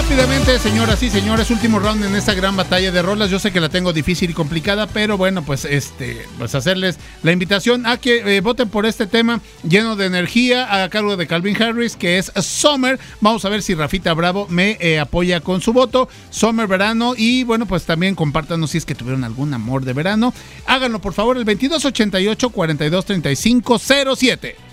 Rápidamente, señoras y señores, último round en esta gran batalla de rolas. Yo sé que la tengo difícil y complicada, pero bueno, pues hacerles la invitación a que voten por este tema lleno de energía a cargo de Calvin Harris, que es Summer. Vamos a ver si Rafita Bravo me apoya con su voto. Summer, verano, y bueno, pues también compártanos si es que tuvieron algún amor de verano. Háganlo por favor, el 2288-423507.